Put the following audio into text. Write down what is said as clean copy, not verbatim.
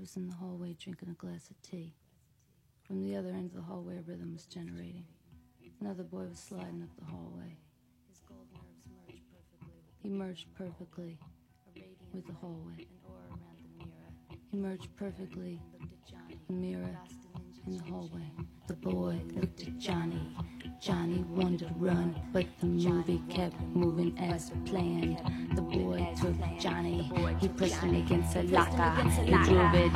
was in the hallway drinking a glass of tea. From the other end of the hallway, a rhythm was generating. Another boy was sliding up the hallway. He merged perfectly with the hallway. He merged perfectly, a mirror in the hallway. The boy looked at Johnny. Johnny wanted to run, but the movie kept moving as planned. The boy took Johnny. He pressed him against a locker. He drove it